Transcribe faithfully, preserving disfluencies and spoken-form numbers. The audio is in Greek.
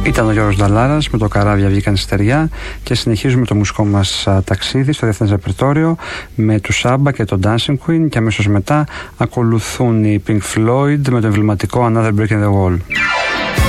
Ήταν ο Γιώργος Νταλάρας με το «Καράβια βγήκαν στεριά» και συνεχίζουμε το μουσικό μας α, ταξίδι στο διεθνές ρεπερτόριο με τους Άμπα και το Dancing Queen, και αμέσως μετά ακολουθούν οι Pink Floyd με το εμβληματικό Another Brick in the Wall.